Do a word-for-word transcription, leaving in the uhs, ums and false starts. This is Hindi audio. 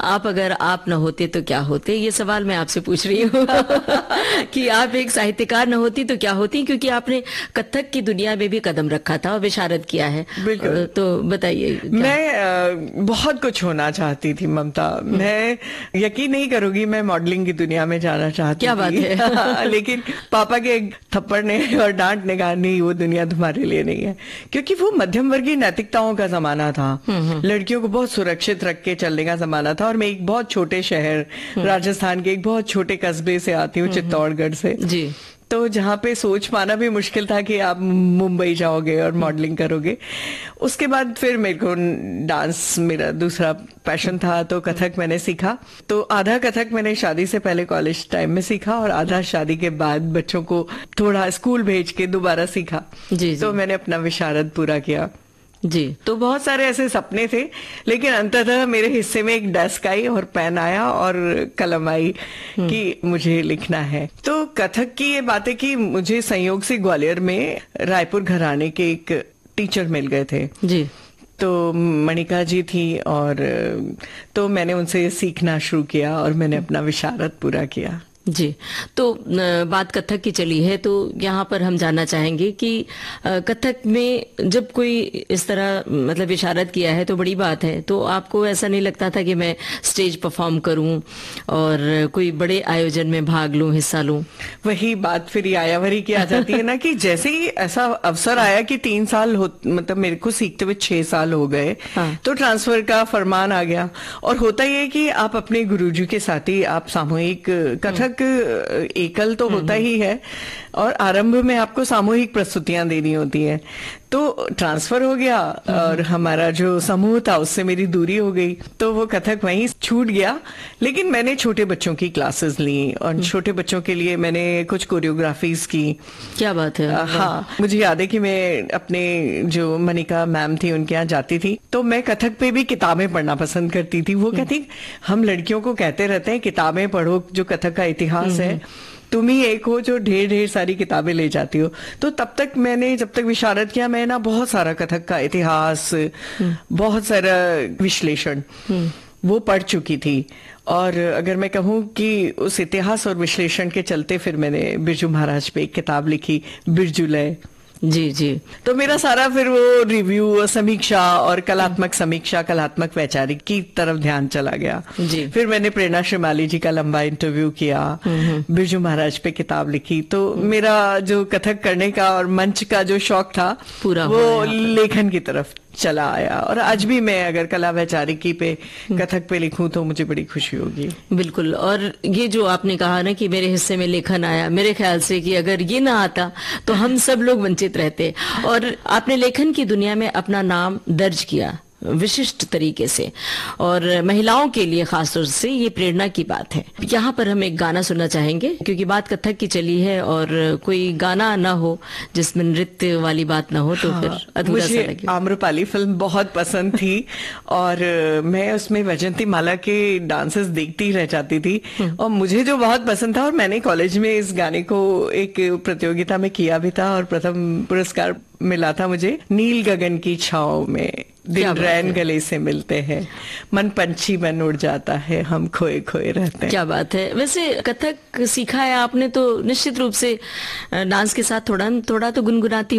आप अगर आप न होते तो क्या होते, ये सवाल मैं आपसे पूछ रही हूँ कि आप एक साहित्यकार न होती तो क्या होती, क्योंकि आपने कथक की दुनिया में भी कदम रखा था और विशारद किया है। बिल्कुल। तो बताइए। मैं आ, बहुत कुछ होना चाहती थी ममता। मैं यकीन नहीं करूंगी, मैं मॉडलिंग की दुनिया में जाना चाहती क्या थी। बात है। लेकिन पापा के थप्पड़ ने और डांट ने कहा नहीं, वो दुनिया तुम्हारे लिए नहीं है, क्योंकि वो मध्यम वर्गीय नैतिकताओं का जमाना था। लड़कियों को बहुत सुरक्षित रख के चलने का जमाना था। और मैं एक बहुत छोटे शहर राजस्थान के एक बहुत छोटे कस्बे से आती हूँ, चित्तौड़गढ़ से जी। तो जहाँ पे सोच पाना भी मुश्किल था कि आप मुंबई जाओगे और मॉडलिंग करोगे। उसके बाद फिर मेरे को डांस मेरा दूसरा पैशन था, तो कथक मैंने सीखा। तो आधा कथक मैंने शादी से पहले कॉलेज टाइम में सीखा और आधा शादी के बाद बच्चों को थोड़ा स्कूल भेज के दोबारा सीखा। जी, जी। तो मैंने अपना विशारद पूरा किया। जी। तो बहुत सारे ऐसे सपने थे, लेकिन अंततः मेरे हिस्से में एक डेस्क आई और पेन आया और कलम आई कि मुझे लिखना है। तो कथक की ये बातें कि मुझे संयोग से ग्वालियर में रायपुर घराने के एक टीचर मिल गए थे। जी। तो मणिका जी थी और तो मैंने उनसे सीखना शुरू किया और मैंने अपना विशारद पूरा किया। जी। तो बात कथक की चली है, तो यहाँ पर हम जानना चाहेंगे कि कथक में जब कोई इस तरह मतलब विशारद किया है तो बड़ी बात है, तो आपको ऐसा नहीं लगता था कि मैं स्टेज परफॉर्म करूं और कोई बड़े आयोजन में भाग लूं, हिस्सा लूं? वही बात फिर आयावरी की आ जाती है ना कि जैसे ही ऐसा अवसर आया कि तीन साल हो, मतलब मेरे को सीखते हुए छह साल हो गए। हाँ। तो ट्रांसफर का फरमान आ गया और होता ही है कि आप अपने गुरुजी के साथ ही आप सामूहिक कथक एकल तो होता ही है और आरंभ में आपको सामूहिक प्रस्तुतियां देनी होती है। तो ट्रांसफर हो गया और हमारा जो समूह था उससे मेरी दूरी हो गई, तो वो कथक वहीं छूट गया। लेकिन मैंने छोटे बच्चों की क्लासेस ली और छोटे बच्चों के लिए मैंने कुछ कोरियोग्राफीज की। क्या बात है। आ, हाँ, मुझे याद है कि मैं अपने जो मनिका मैम थी उनके यहाँ जाती थी, तो मैं कथक पे भी किताबें पढ़ना पसंद करती थी। वो कहती हम लड़कियों को कहते रहते हैं किताबें पढ़ो, जो कथक का इतिहास है, तुम ही एक हो जो ढेर ढेर सारी किताबें ले जाती हो। तो तब तक मैंने जब तक विशारद किया, मैं ना बहुत सारा कथक का इतिहास, बहुत सारा विश्लेषण वो पढ़ चुकी थी। और अगर मैं कहूँ कि उस इतिहास और विश्लेषण के चलते फिर मैंने बिरजू महाराज पे एक किताब लिखी, बिरजूलय। जी जी। तो मेरा सारा फिर वो रिव्यू, समीक्षा और कलात्मक समीक्षा, कलात्मक वैचारिक की तरफ ध्यान चला गया। जी। फिर मैंने प्रेरणा श्रीमाली जी का लंबा इंटरव्यू किया, बिरजू महाराज पे किताब लिखी। तो मेरा जो कथक करने का और मंच का जो शौक था पूरा वो लेखन की तरफ चला आया। और आज भी मैं अगर कला वैचारिकी पे कथक पे लिखूं तो मुझे बड़ी खुशी होगी। बिल्कुल। और ये जो आपने कहा ना कि मेरे हिस्से में लेखन आया, मेरे ख्याल से कि अगर ये ना आता तो हम सब लोग वंचित रहते। और आपने लेखन की दुनिया में अपना नाम दर्ज किया विशिष्ट तरीके से, और महिलाओं के लिए खासतौर से ये प्रेरणा की बात है। यहाँ पर हम एक गाना सुनना चाहेंगे, क्योंकि बात कथक की चली है और कोई गाना ना हो जिसमें नृत्य वाली बात ना हो तो हाँ, फिर अधूरा सा लगे। आम्रपाली फिल्म बहुत पसंद थी और मैं उसमें वैजयंती माला के डांसेस देखती रह जाती थी। और मुझे जो बहुत पसंद था, और मैंने कॉलेज में इस गाने को एक प्रतियोगिता में किया भी था और प्रथम पुरस्कार मिला था मुझे, नील गगन की छांव में दिन रैन गले से मिलते हैं, मन पंछी बन उड़ जाता है, हम खोए खोए रहते हैं। क्या बात है। वैसे कथक सीखा है आपने तो निश्चित रूप से डांस के साथ थोड़ा थोड़ा तो गुनगुनाती